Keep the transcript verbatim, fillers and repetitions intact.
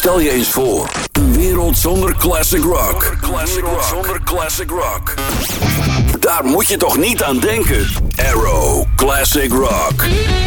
Stel je eens voor, een wereld zonder classic rock. Classic rock. Zonder classic rock. Daar moet je toch niet aan denken? Arrow Classic Rock.